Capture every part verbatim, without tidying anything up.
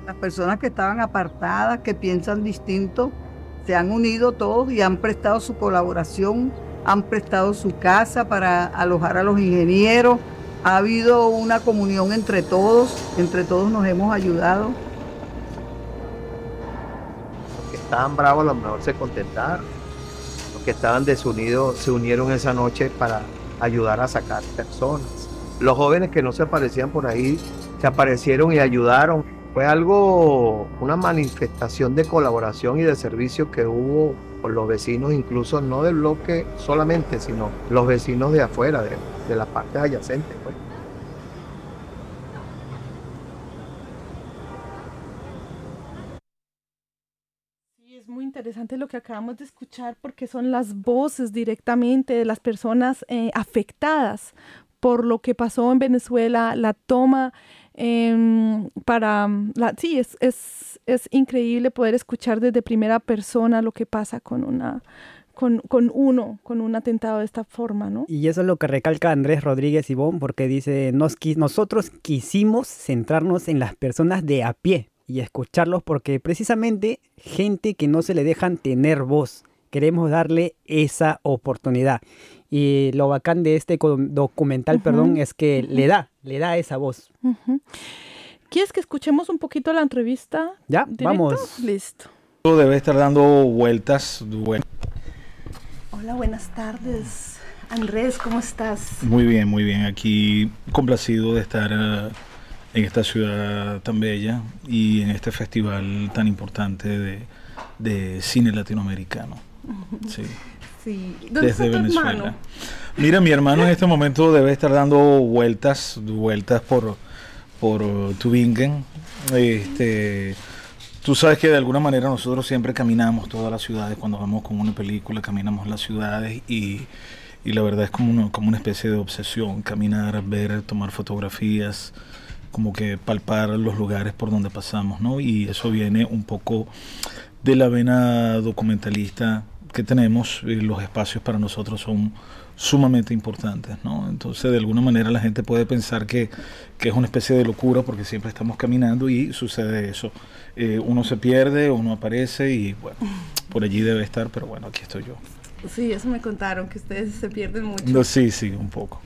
Las personas que estaban apartadas, que piensan distinto, se han unido todos y han prestado su colaboración, han prestado su casa para alojar a los ingenieros. Ha habido una comunión entre todos, entre todos nos hemos ayudado. Los que estaban bravos a lo mejor se contentaron, los que estaban desunidos se unieron esa noche para ayudar a sacar personas. Los jóvenes que no se aparecían por ahí se aparecieron y ayudaron. Fue algo, una manifestación de colaboración y de servicio que hubo con los vecinos, incluso no del bloque solamente, sino los vecinos de afuera, de, de las partes adyacentes, pues. Sí, es muy interesante lo que acabamos de escuchar porque son las voces directamente de las personas eh, afectadas por lo que pasó en Venezuela, la toma eh, para... La, sí, es, es, es increíble poder escuchar desde primera persona lo que pasa con una... Con, con uno, con un atentado de esta forma, ¿no? Y eso es lo que recalca Andrés Rodríguez Ibón, porque dice, Nos, nosotros quisimos centrarnos en las personas de a pie y escucharlos porque precisamente gente que no se le dejan tener voz, queremos darle esa oportunidad. Y lo bacán de este documental, uh-huh. perdón, es que uh-huh. le da, le da esa voz. Uh-huh. ¿Quieres que escuchemos un poquito la entrevista? Ya, ¿Directo? Vamos. Listo. Debe estar dando vueltas. Bueno. Hola, buenas tardes. Andrés, ¿cómo estás? Muy bien, muy bien. Aquí complacido de estar uh, en esta ciudad tan bella y en este festival tan importante de, de cine latinoamericano. Sí. Sí. ¿Dónde Desde está tu Venezuela. hermano? Mira, mi hermano en este momento debe estar dando vueltas, vueltas por, por uh, Tübingen. Este... Tú sabes que de alguna manera nosotros siempre caminamos todas las ciudades, cuando vamos con una película, caminamos las ciudades y, y la verdad es como una, como una especie de obsesión, caminar, ver, tomar fotografías, como que palpar los lugares por donde pasamos, ¿no? Y eso viene un poco de la vena documentalista que tenemos, y los espacios para nosotros son sumamente importantes, ¿no? Entonces de alguna manera la gente puede pensar que, que es una especie de locura porque siempre estamos caminando y sucede eso. Eh, uno se pierde, uno aparece y bueno, por allí debe estar, pero bueno, aquí estoy yo. Sí, eso me contaron, que ustedes se pierden mucho. No, sí, sí, un poco.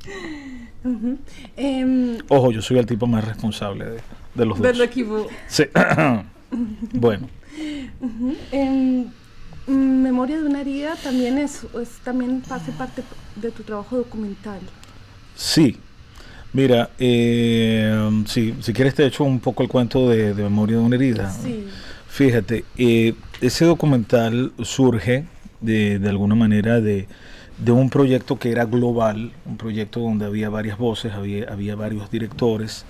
Uh-huh. Um, Ojo, yo soy el tipo más responsable de, de los dos. Del equipo. Sí. Bueno. Uh-huh. Um, Memoria de una herida también es, es también hace parte de tu trabajo documental. Sí. Mira, eh, sí, si quieres te echo un poco el cuento de, de Memoria de una herida. Sí. Fíjate, eh, ese documental surge de, de alguna manera de, de un proyecto que era global, un proyecto donde había varias voces, había, había varios directores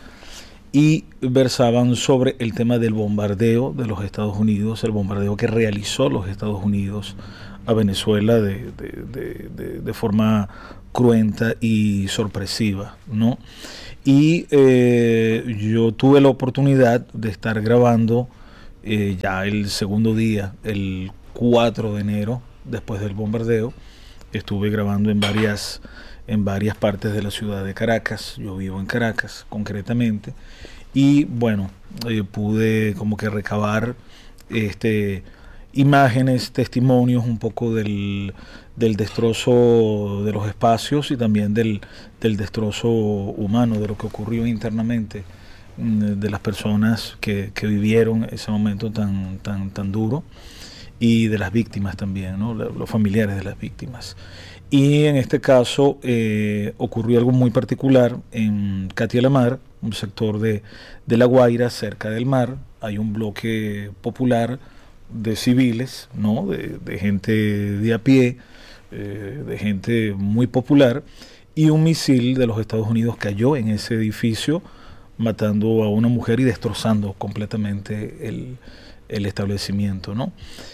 y versaban sobre el tema del bombardeo de los Estados Unidos, el bombardeo que realizó los Estados Unidos a Venezuela de, de, de, de, de forma cruenta y sorpresiva, ¿no? Y eh, yo tuve la oportunidad de estar grabando eh, ya el segundo día, el cuatro de enero, después del bombardeo. Estuve grabando en varias, en varias partes de la ciudad de Caracas. Yo vivo en Caracas, concretamente. Y bueno, eh, pude como que recabar este, imágenes, testimonios un poco del, del destrozo de los espacios y también del, del destrozo humano, de lo que ocurrió internamente, de las personas que, que vivieron ese momento tan, tan, tan duro, y de las víctimas también, ¿no? Los familiares de las víctimas. Y en este caso eh, ocurrió algo muy particular en Catia la Mar, un sector de, de La Guaira, cerca del mar. Hay un bloque popular de civiles, ¿no? de, de gente de a pie, eh, de gente muy popular, y un misil de los Estados Unidos cayó en ese edificio, matando a una mujer y destrozando completamente el, el establecimiento, ¿no?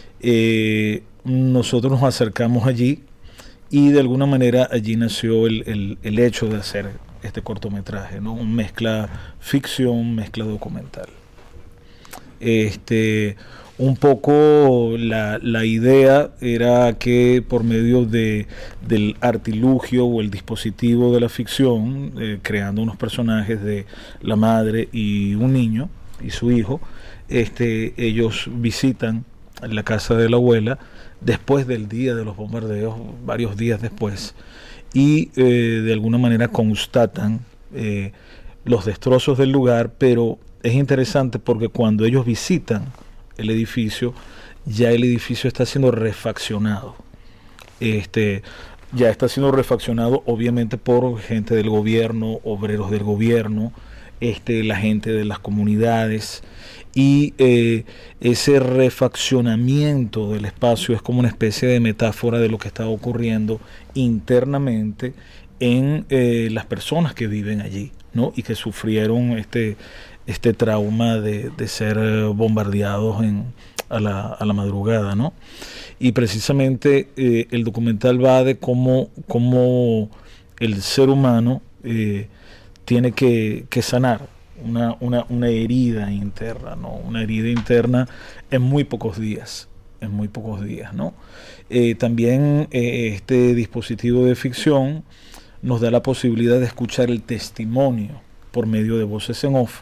Eh, nosotros nos acercamos allí y de alguna manera allí nació el, el, el hecho de hacer este cortometraje, ¿no? Un mezcla ficción, mezcla documental. Este, un poco la, la idea era que por medio de, del artilugio o el dispositivo de la ficción, eh, creando unos personajes de la madre y un niño, y su hijo, este, ellos visitan la casa de la abuela después del día de los bombardeos, varios días después, y eh, de alguna manera constatan eh, los destrozos del lugar, pero es interesante porque cuando ellos visitan el edificio, ya el edificio está siendo refaccionado. Este, ya está siendo refaccionado obviamente por gente del gobierno, obreros del gobierno, este, la gente de las comunidades, y eh, ese refaccionamiento del espacio es como una especie de metáfora de lo que está ocurriendo internamente en eh, las personas que viven allí, ¿no? Y que sufrieron este, este trauma de, de ser bombardeados en, a, la, a la madrugada, ¿no? Y precisamente eh, el documental va de cómo, cómo el ser humano eh, tiene que, que sanar una, una, una herida interna, ¿no? Una herida interna en muy pocos días, en muy pocos días, ¿no? Eh, también eh, este dispositivo de ficción nos da la posibilidad de escuchar el testimonio por medio de voces en off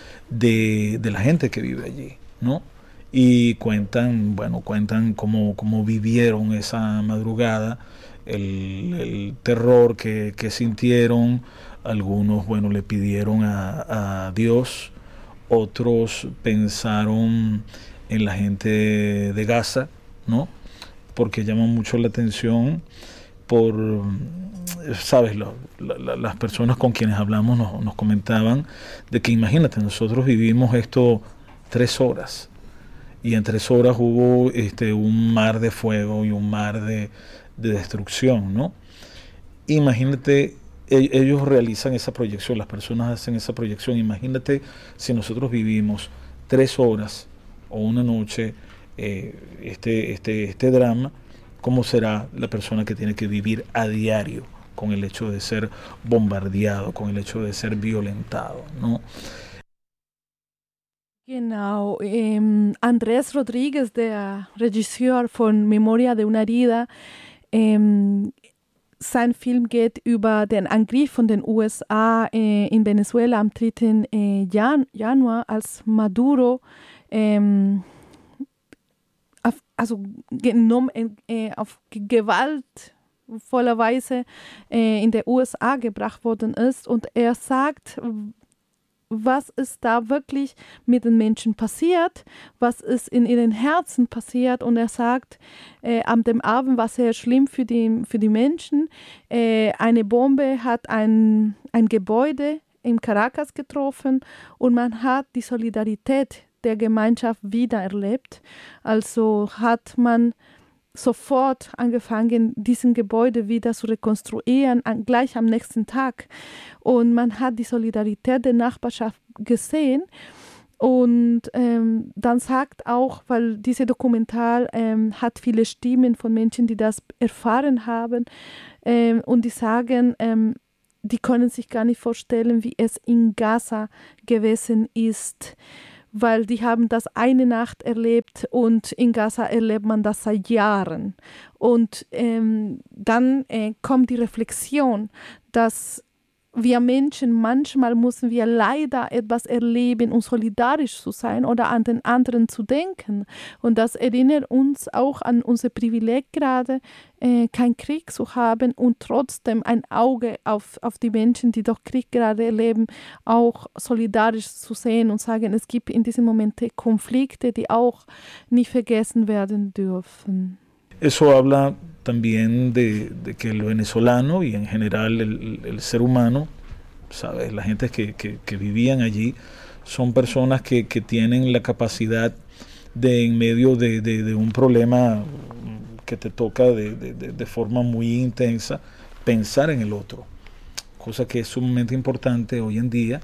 de, de la gente que vive allí, ¿no? Y cuentan, bueno, cuentan cómo, cómo vivieron esa madrugada, el, el terror que, que sintieron. Algunos, bueno, le pidieron a, a Dios, otros pensaron en la gente de Gaza, ¿no? Porque llama mucho la atención por, sabes, lo, la, las personas con quienes hablamos nos, nos comentaban de que imagínate, nosotros vivimos esto tres horas y en tres horas hubo este, un mar de fuego y un mar de, de destrucción, ¿no? Imagínate, ellos realizan esa proyección, las personas hacen esa proyección. Imagínate si nosotros vivimos tres horas o una noche eh, este, este, este drama, ¿cómo será la persona que tiene que vivir a diario con el hecho de ser bombardeado, con el hecho de ser violentado, ¿no? Genau, ähm, Andrés Rodríguez, der Regisseur von Memoria de una herida, ähm, sein Film geht über den Angriff von den U S A äh, in Venezuela am dritten Jan- Januar, als Maduro ähm, auf, also genommen, äh, auf gewaltvolle Weise äh, in der U S A gebracht worden ist. Und er sagt, was ist da wirklich mit den Menschen passiert, was ist in ihren Herzen passiert. Und er sagt, äh, am dem Abend war sehr schlimm für die, für die Menschen. Äh, eine Bombe hat ein, ein Gebäude in Caracas getroffen und man hat die Solidarität der Gemeinschaft wieder erlebt. Also hat man sofort angefangen, diesen Gebäude wieder zu rekonstruieren, an, gleich am nächsten Tag. Und man hat die Solidarität der Nachbarschaft gesehen. Und ähm, dann sagt auch, weil diese Dokumentar ähm, hat viele Stimmen von Menschen, die das erfahren haben, ähm, und die sagen, ähm, die können sich gar nicht vorstellen, wie es in Gaza gewesen ist, weil die haben das eine Nacht erlebt und in Gaza erlebt man das seit Jahren. Und ähm, dann äh, kommt die Reflexion, dass wir Menschen, manchmal müssen wir leider etwas erleben, um solidarisch zu sein oder an den anderen zu denken. Und das erinnert uns auch an unser Privileg gerade, äh, keinen Krieg zu haben und trotzdem ein Auge auf, auf die Menschen, die doch Krieg gerade erleben, auch solidarisch zu sehen und sagen, es gibt in diesem Moment Konflikte, die auch nicht vergessen werden dürfen. Eso habla también de, de que el venezolano y en general el, el ser humano, ¿sabes? La gente que, que, que vivían allí son personas que, que tienen la capacidad de, en medio de, de, de un problema que te toca de, de, de, de forma muy intensa, pensar en el otro, cosa que es sumamente importante hoy en día.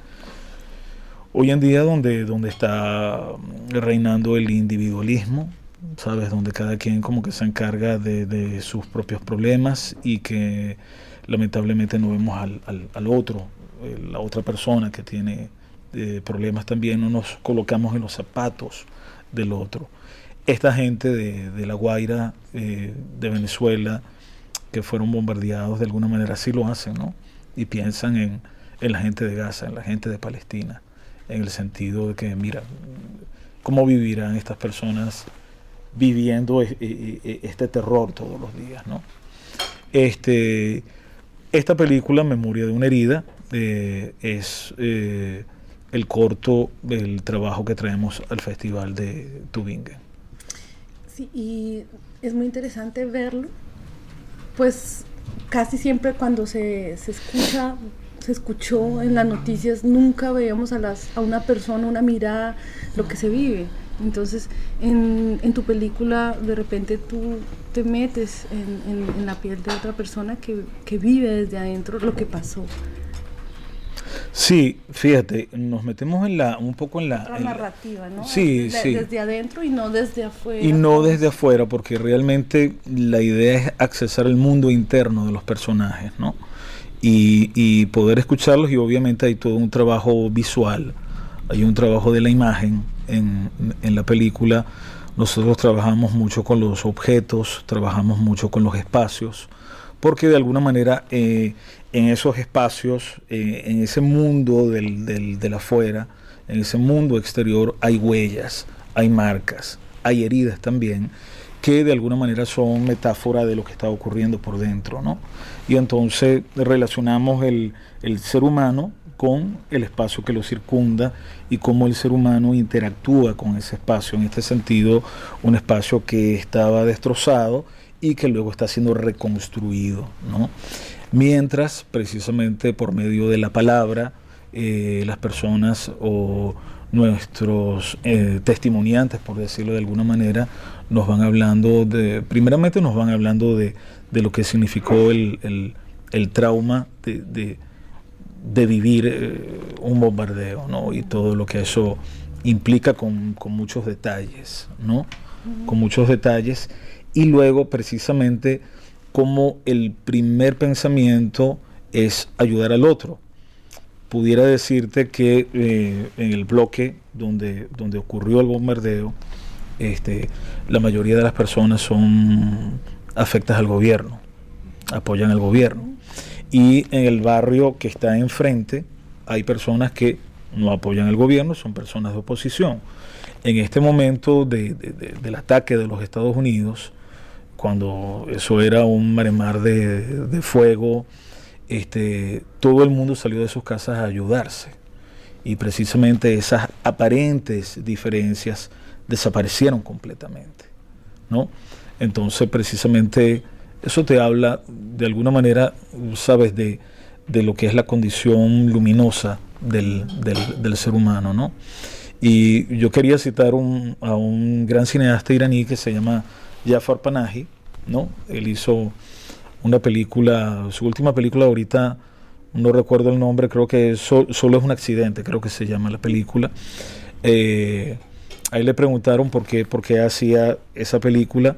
Hoy en día donde, donde está reinando el individualismo, ¿sabes? Donde cada quien como que se encarga de, de sus propios problemas y que lamentablemente no vemos al, al, al otro, eh, la otra persona que tiene eh, problemas también, no nos colocamos en los zapatos del otro. Esta gente de, de La Guaira, eh, de Venezuela, que fueron bombardeados de alguna manera, sí lo hacen, ¿no? Y piensan en, en la gente de Gaza, en la gente de Palestina. en el sentido de que, mira, ¿cómo vivirán estas personas viviendo este terror todos los días, ¿no? Este, esta película, Memoria de una herida, eh, es eh, el corto, el trabajo que traemos al Festival de Tübingen. Sí, y es muy interesante verlo, pues casi siempre cuando se, se escucha, se escuchó en las noticias, nunca veíamos a, las, a una persona, una mirada, lo que se vive. Entonces, en, en tu película, de repente tú te metes en, en, en la piel de otra persona que, que vive desde adentro lo que pasó. Sí, fíjate, nos metemos en la, un poco en la... Otra en narrativa, ¿no? Sí, desde, sí. Desde adentro y no desde afuera. Y no desde afuera, porque realmente la idea es accesar el mundo interno de los personajes, ¿no? Y, y poder escucharlos, y obviamente hay todo un trabajo visual, hay un trabajo de la imagen en, en la película. Nosotros trabajamos mucho con los objetos, trabajamos mucho con los espacios, porque de alguna manera eh, en esos espacios, eh, en ese mundo del, del, del afuera, en ese mundo exterior hay huellas, hay marcas, hay heridas también, que de alguna manera son metáfora de lo que está ocurriendo por dentro, ¿no? Y entonces relacionamos el, el ser humano con el espacio que lo circunda y cómo el ser humano interactúa con ese espacio, en este sentido un espacio que estaba destrozado y que luego está siendo reconstruido, ¿no? Mientras precisamente por medio de la palabra eh, las personas o nuestros eh, testimoniantes, por decirlo de alguna manera, nos van hablando de, primeramente nos van hablando de, de lo que significó el, el, el trauma de, de de vivir eh, un bombardeo, ¿no? Y todo lo que eso implica con, con muchos detalles, ¿no? Uh-huh. Con muchos detalles. Y luego precisamente como el primer pensamiento es ayudar al otro. Pudiera decirte que eh, en el bloque donde, donde ocurrió el bombardeo, este, la mayoría de las personas son afectas al gobierno, apoyan al gobierno. Uh-huh. Y en el barrio que está enfrente hay personas que no apoyan al gobierno, son personas de oposición. En este momento de, de, de, del ataque de los Estados Unidos, cuando eso era un maremar de, de fuego, este, todo el mundo salió de sus casas a ayudarse. Y precisamente esas aparentes diferencias desaparecieron completamente, ¿no? Entonces precisamente eso te habla de alguna manera, sabes, de, de lo que es la condición luminosa del, del, del ser humano, ¿no? Y yo quería citar un, a un gran cineasta iraní que se llama Jafar Panahi, ¿no? Él hizo una película, su última película ahorita, no recuerdo el nombre, creo que so, solo es un accidente, creo que se llama la película. Eh, ahí le preguntaron por qué, por qué hacía esa película.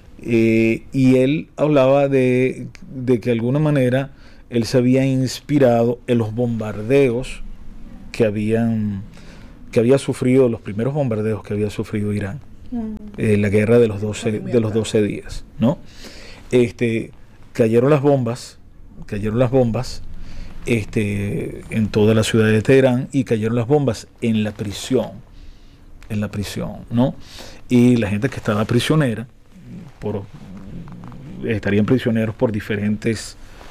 Eh, y él hablaba de, de que de alguna manera él se había inspirado en los bombardeos que habían que había sufrido, los primeros bombardeos que había sufrido Irán, mm. eh, la guerra de los doce de los doce días, ¿no? Este, cayeron las bombas, cayeron las bombas este, en toda la ciudad de Teherán, y cayeron las bombas en la prisión, en la prisión, ¿no? Y la gente que estaba prisionera Por, estarían prisioneros por diferentes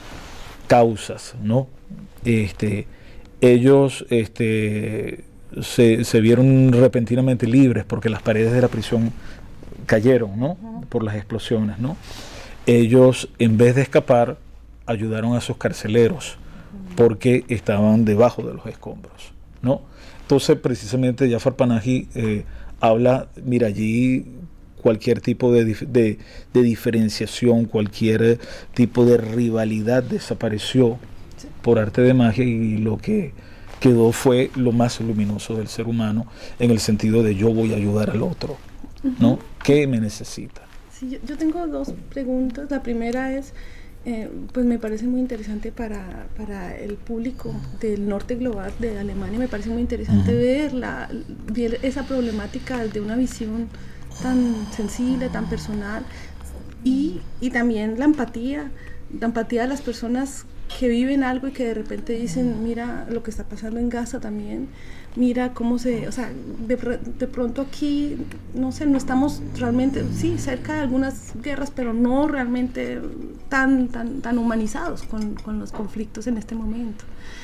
causas, ¿no? Este, ellos este, se, se vieron repentinamente libres porque las paredes de la prisión cayeron, ¿no? Por las explosiones, ¿no? Ellos, en vez de escapar, ayudaron a sus carceleros porque estaban debajo de los escombros, ¿no? Entonces, precisamente, Jafar Panahi eh, habla, mira, allí cualquier tipo de, de, de diferenciación, cualquier tipo de rivalidad desapareció sí. por arte de magia, y lo que quedó fue lo más luminoso del ser humano, en el sentido de yo voy a ayudar al otro, ¿no? Uh-huh. ¿Qué me necesita? Sí, yo, yo tengo dos preguntas. La primera es, eh, pues me parece muy interesante para, para el público del norte global de Alemania, me parece muy interesante uh-huh. ver, la, ver esa problemática de una visión tan sensible, tan personal, y, y también la empatía, la empatía de las personas que viven algo y que de repente dicen, mira lo que está pasando en Gaza también, mira cómo se, o sea, de, de pronto aquí, no sé, no estamos realmente, sí, cerca de algunas guerras, pero no realmente tan, tan, tan humanizados con, con los conflictos en este momento.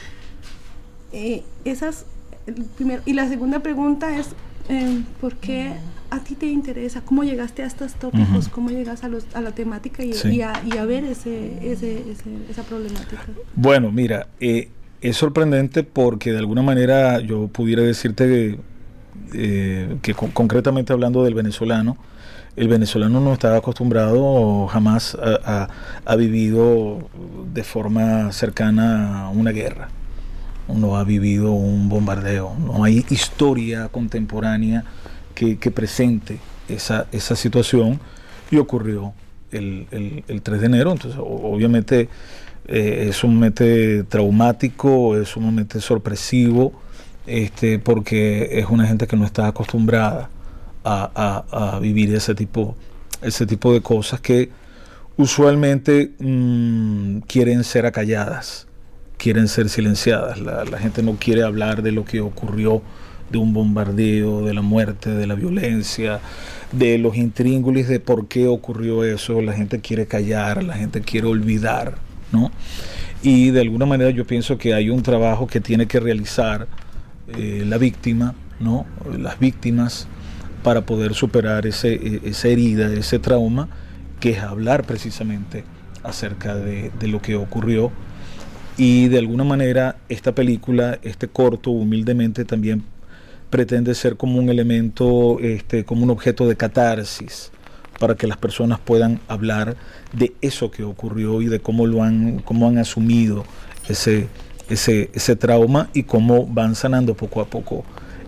Eh, esas, el primero, y la segunda pregunta es, eh, ¿por qué a ti te interesa? ¿Cómo llegaste a estos tópicos? Uh-huh. ¿Cómo llegas a, los, a la temática y, sí. y, a, y a ver ese, ese, ese, esa problemática? Bueno, mira, eh, es sorprendente porque de alguna manera yo pudiera decirte que, eh, que con, concretamente hablando del venezolano, el venezolano no está acostumbrado, jamás ha, ha, ha vivido de forma cercana a una guerra. No ha vivido un bombardeo, no hay historia contemporánea que, que presente esa, esa situación, y ocurrió el, el, el tres de enero. Entonces obviamente eh, es sumamente traumático, es sumamente sorpresivo, este, porque es una gente que no está acostumbrada a, a, a vivir ese tipo, ese tipo de cosas que usualmente mmm, quieren ser acalladas, quieren ser silenciadas. La, la gente no quiere hablar de lo que ocurrió, de un bombardeo, de la muerte, de la violencia, de los intríngulis de por qué ocurrió eso. La gente quiere callar, la gente quiere olvidar, ¿no? Y de alguna manera yo pienso que hay un trabajo que tiene que realizar eh, la víctima, ¿no? Las víctimas, para poder superar ese, esa herida, ese trauma, que es hablar precisamente acerca de, de lo que ocurrió. Y de alguna manera esta película, este corto, humildemente también pretende ser como un elemento, este, como un objeto de catarsis, para que las personas puedan hablar de eso que ocurrió y de cómo lo han, cómo han asumido ese, ese, ese trauma y cómo van sanando poco a poco.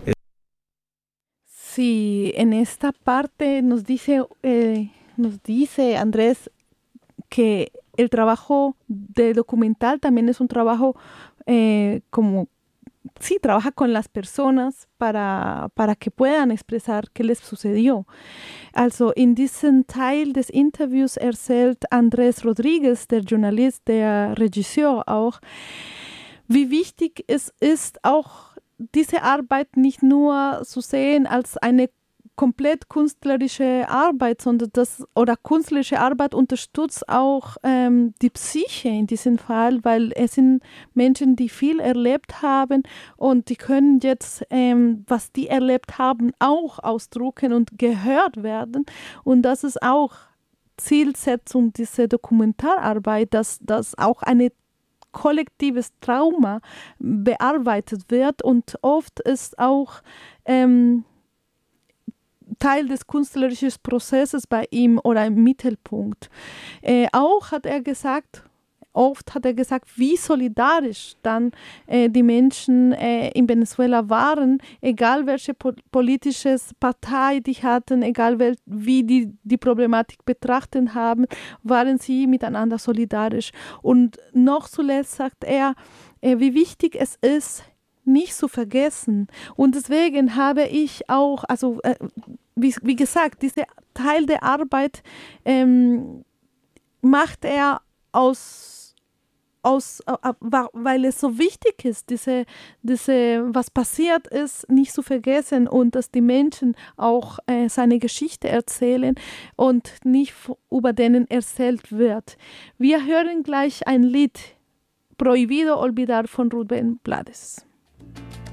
Sí, en esta parte nos dice, eh, nos dice Andrés que el trabajo de documental también es un trabajo eh, como, sí, trabaja con las personas para, para que puedan expresar qué les sucedió. Also in diesem Teil des Interviews erzählt Andrés Rodríguez, der Journalist, der Regisseur auch, wie wichtig es ist, auch diese Arbeit nicht nur zu sehen als eine komplett künstlerische Arbeit, sondern das, oder künstlerische Arbeit unterstützt auch ähm, die Psyche in diesem Fall, weil es sind Menschen, die viel erlebt haben und die können jetzt, ähm, was die erlebt haben, auch ausdrücken und gehört werden. Und das ist auch Zielsetzung dieser Dokumentararbeit, dass das auch ein kollektives Trauma bearbeitet wird, und oft ist auch ähm, Teil des künstlerischen Prozesses bei ihm oder im Mittelpunkt. Äh, auch hat er gesagt, oft hat er gesagt, wie solidarisch dann äh, die Menschen äh, in Venezuela waren, egal welche po- politische Partei die hatten, egal wel- wie die die Problematik betrachtet haben, waren sie miteinander solidarisch. Und noch zuletzt sagt er, äh, wie wichtig es ist, nicht zu vergessen. Und deswegen habe ich auch, also äh, wie, wie gesagt, dieser Teil der Arbeit ähm, macht er aus, aus äh, weil es so wichtig ist, diese, diese, was passiert ist, nicht zu vergessen, und dass die Menschen auch äh, seine Geschichte erzählen und nicht über denen erzählt wird. Wir hören gleich ein Lied, Prohibido Olvidar von Rubén Blades.